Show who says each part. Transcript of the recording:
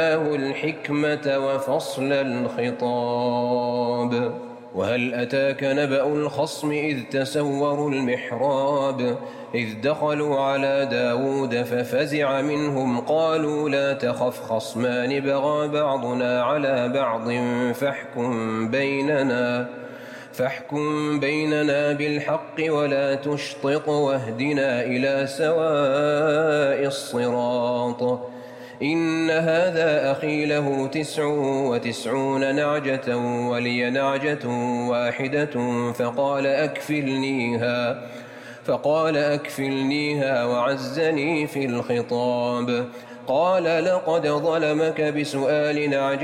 Speaker 1: الحكمة وفصل الخطاب. وهل أتاك نبأ الخصم إذ تسوروا المحراب إذ دخلوا على داود ففزع منهم قالوا لا تخف خصمان بغى بعضنا على بعض فاحكم بيننا بالحق ولا تشطط واهدنا إلى سواء الصراط. إن هذا أخي له 99 نعجة ولي نعجة واحدة فقال أكفلنيها وعزني في الخطاب. قال لقد ظلمك بسؤال نعجة